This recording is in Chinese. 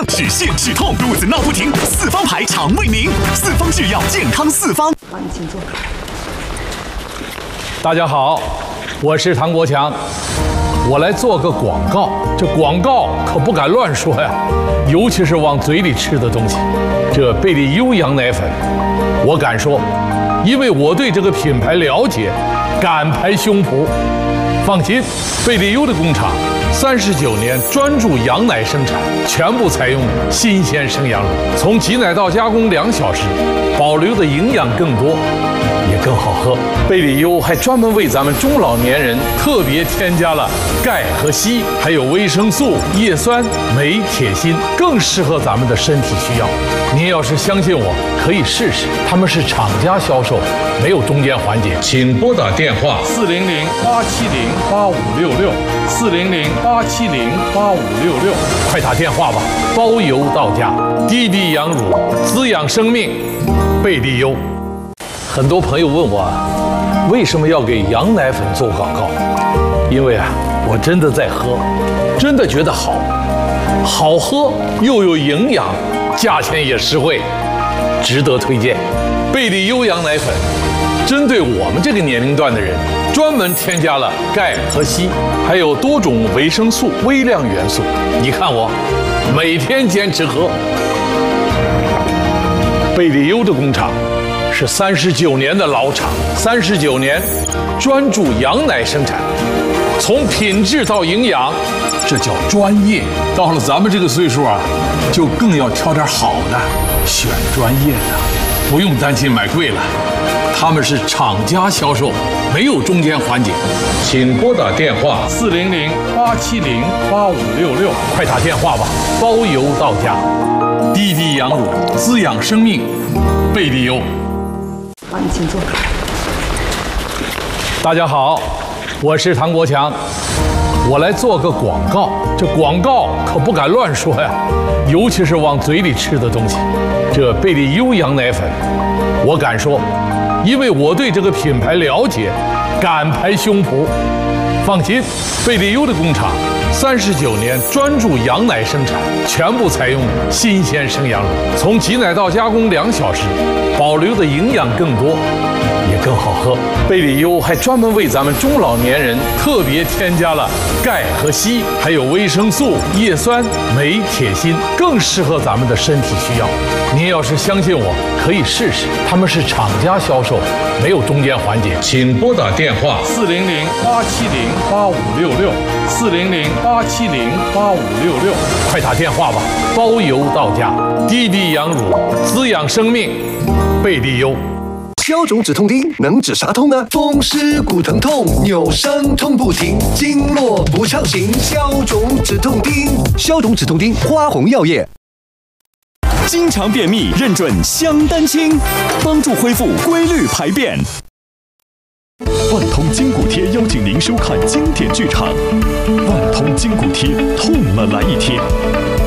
止泻止痛，肚子闹不停，四方牌肠胃宁，四方制药健康四方。 好，你请坐。 大家好，我是唐国强，我来做个广告。这广告可不敢乱说呀，尤其是往嘴里吃的东西。这贝利优羊奶粉，我敢说，因为我对这个品牌了解，敢拍胸脯。放心，贝利优的工厂39年专注羊奶生产，全部采用新鲜生羊乳，从挤奶到加工2小时，保留的营养更多，也更好喝。贝利优还专门为咱们中老年人特别添加了钙和硒，还有维生素、叶酸、镁、铁、锌，更适合咱们的身体需要。您要是相信我，可以试试。他们是厂家销售，没有中间环节。请拨打电话400-870-8566，400-870-8566，快打电话吧，包邮到家。滴滴羊乳，滋养生命，贝利优。很多朋友问我，为什么要给羊奶粉做广告？因为我真的在喝，真的觉得好喝又有营养，价钱也实惠，值得推荐。贝利优羊奶粉针对我们这个年龄段的人，专门添加了钙和硒，还有多种维生素、微量元素。你看我每天坚持喝。贝利优的工厂是39年的老厂，39年专注羊奶生产，从品质到营养，这叫专业。到了咱们这个岁数就更要挑点好的，选专业的，不用担心买贵了。他们是厂家销售，没有中间环节。请拨打电话400-870-8566，快打电话吧，包邮到家。滴滴羊乳，滋养生命，贝利优。 好，你请坐。 大家好，我是唐国强，我来做个广告。这广告可不敢乱说呀，尤其是往嘴里吃的东西。这贝利优羊奶粉，我敢说，因为我对这个品牌了解，敢拍胸脯。放心，贝利优的工厂39年专注羊奶生产，全部采用新鲜生羊乳，从挤奶到加工2小时，保留的营养更多，也更好喝。贝利优还专门为咱们中老年人特别添加了钙和硒，还有维生素、叶酸、镁、铁、锌，更适合咱们的身体需要。您要是相信我，可以试试。他们是厂家销售，没有中间环节。请拨打电话400-870-8566，400-870-8566，快打电话吧，包邮到家。滴滴羊乳，滋养生命，贝利优。 消肿止痛钉能止啥痛呢？风湿骨疼痛，扭伤痛不停，经络不畅行，消肿止痛钉。消肿止痛钉，花红药业。 经常便秘，认准香丹清，帮助恢复规律排便。万通筋骨贴邀请您收看经典剧场，万通筋骨贴，痛了来一贴。